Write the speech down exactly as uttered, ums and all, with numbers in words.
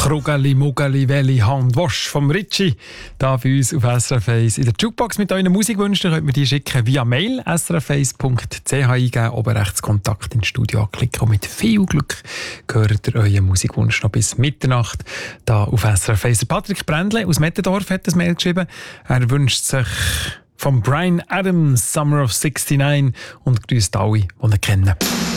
Krugali, Mugali, Welli, Hand, Wasch vom Ritchie. Da bei uns auf S R F eins in der Jukebox mit euren Musikwünschen könnt ihr die schicken via Mail s r f eins punkt c h eingeben, oben rechts Kontakt ins Studio anklicken und mit viel Glück gehört ihr euren Musikwunsch noch bis Mitternacht da auf S R F eins. Patrick Brändle aus Mettendorf hat das Mail geschrieben. Er wünscht sich von Bryan Adams Summer of sixty-nine und grüßt alle, die ihn kennen.